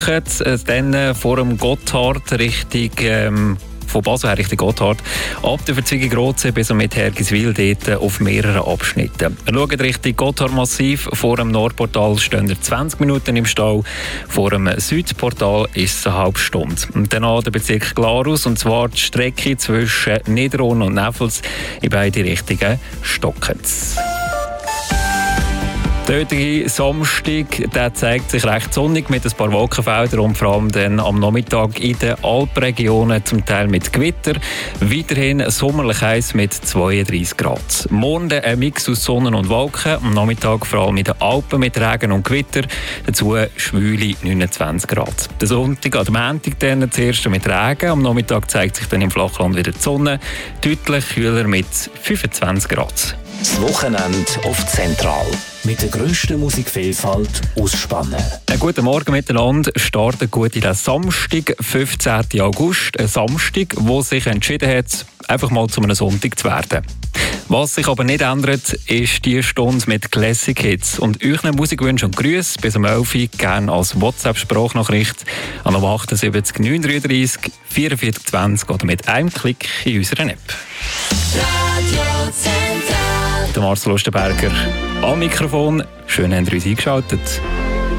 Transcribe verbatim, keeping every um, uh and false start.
Dann vor dem Gotthard Richtung ähm, von Basel her Richtung Gotthard. Ab der Verzweigung Rotsee bis mit Hergiswil dort auf mehreren Abschnitten. Wir schauen Richtung Gotthard-Massiv. Vor dem Nordportal stehen wir zwanzig Minuten im Stau. Vor dem Südportal ist es eine halbe Stunde. Und dann der Bezirk Glarus, und zwar die Strecke zwischen Niederrhein und Neffels in beide Richtungen stockend. Der heutige Samstag der zeigt sich recht sonnig mit ein paar Wolkenfeldern und vor allem dann am Nachmittag in den Alpregionen zum Teil mit Gewitter. Weiterhin sommerlich heiß mit zweiunddreißig Grad. Morgen ein Mix aus Sonne und Wolken. Am Nachmittag vor allem in den Alpen mit Regen und Gewitter. Dazu schwüle neunundzwanzig Grad. Der Sonntag an der Montag dann zuerst mit Regen. Am Nachmittag zeigt sich dann im Flachland wieder die Sonne. Deutlich kühler mit fünfundzwanzig Grad. Das Wochenende auf Zentral. Mit der grössten Musikvielfalt aus Spannen. Einen guten Morgen miteinander. Startet gut in den Samstag, fünfzehnten August. Ein Samstag, wo sich entschieden hat, einfach mal zu einem Sonntag zu werden. Was sich aber nicht ändert, ist die Stunde mit Classic Hits. Und euch Musikwünsche und Grüße bis um elf Uhr gerne als WhatsApp-Sprachnachricht an achtundsiebzig neununddreißig vierundvierzig zwanzig oder mit einem Klick in unserer App. Radio Zentral. Der Marcel Osterberger am Mikrofon. Schön, dass ihr uns eingeschaltet.